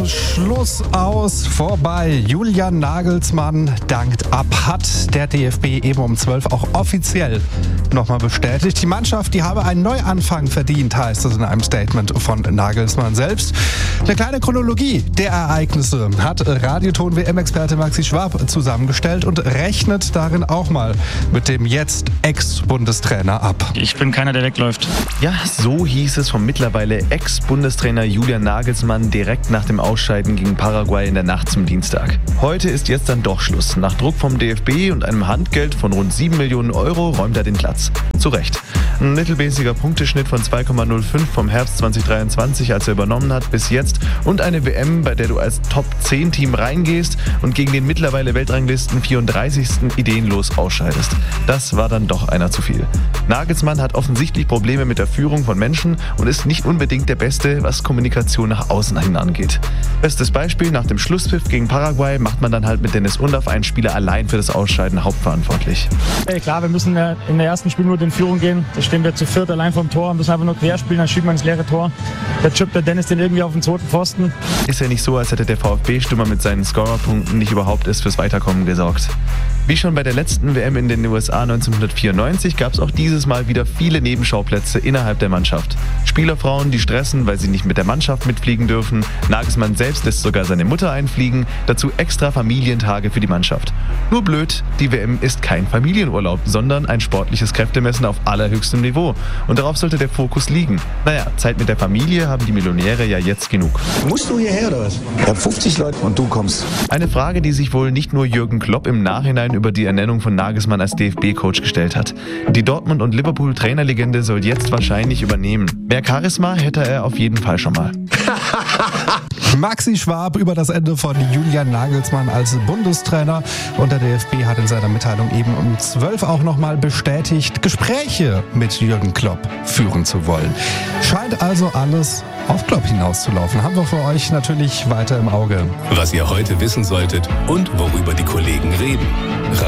Schluss aus, vorbei. Julian Nagelsmann dankt ab, hat der DFB eben um 12 auch offiziell nochmal bestätigt. Die Mannschaft, die habe einen Neuanfang verdient, heißt es in einem Statement von Nagelsmann selbst. Eine kleine Chronologie der Ereignisse hat Radioton-WM-Experte Maxi Schwab zusammengestellt und rechnet darin auch mal mit dem jetzt Ex-Bundestrainer ab. Ich bin keiner, der wegläuft. Ja, so hieß es vom mittlerweile Ex-Bundestrainer Julian Nagelsmann direkt nach dem Ausscheiden gegen Paraguay in der Nacht zum Dienstag. Heute ist jetzt dann doch Schluss. Nach Druck vom DFB und einem Handgeld von rund 7 Millionen Euro räumt er den Platz. Zu Recht. Ein mittelmäßiger Punkteschnitt von 2,05 vom Herbst 2023, als er übernommen hat, bis jetzt, und eine WM, bei der du als Top-10-Team reingehst und gegen den mittlerweile Weltranglisten 34. ideenlos ausscheidest. Das war dann doch einer zu viel. Nagelsmann hat offensichtlich Probleme mit der Führung von Menschen und ist nicht unbedingt der Beste, was Kommunikation nach außen hin angeht. Bestes Beispiel: Nach dem Schlusspfiff gegen Paraguay macht man dann halt mit Dennis Undaff einen Spieler allein für das Ausscheiden hauptverantwortlich. Hey, klar, wir müssen in der ersten Spielminute in Führung gehen. Da stehen wir zu viert allein vom Tor, müssen einfach nur quer spielen, dann schiebt man ins leere Tor. Da chippt der Dennis den irgendwie auf den zweiten Pfosten. Ist ja nicht so, als hätte der VfB-Stürmer mit seinen Scorerpunkten nicht überhaupt erst fürs Weiterkommen gesorgt. Wie schon bei der letzten WM in den USA 1994 gab es auch dieses Mal wieder viele Nebenschauplätze innerhalb der Mannschaft. Spielerfrauen, die stressen, weil sie nicht mit der Mannschaft mitfliegen dürfen. Nagelsmann selbst lässt sogar seine Mutter einfliegen. Dazu extra Familientage für die Mannschaft. Nur blöd, die WM ist kein Familienurlaub, sondern ein sportliches Kräftemessen auf allerhöchstem Niveau. Und darauf sollte der Fokus liegen. Naja, Zeit mit der Familie haben die Millionäre ja jetzt genug. Musst du hierher oder was? Ich hab 50 Leute und du kommst. Eine Frage, die sich wohl nicht nur Jürgen Klopp im Nachhinein über die Ernennung von Nagelsmann als DFB-Coach gestellt hat. Die Dortmund- und Liverpool-Trainerlegende soll jetzt wahrscheinlich übernehmen. Mehr Charisma hätte er auf jeden Fall schon mal. Maxi Schwab über das Ende von Julian Nagelsmann als Bundestrainer. Und der DFB hat in seiner Mitteilung eben um 12 auch nochmal bestätigt, Gespräche mit Jürgen Klopp führen zu wollen. Scheint also alles auf Klopp hinauszulaufen. Haben wir für euch natürlich weiter im Auge. Was ihr heute wissen solltet und worüber die Kollegen reden.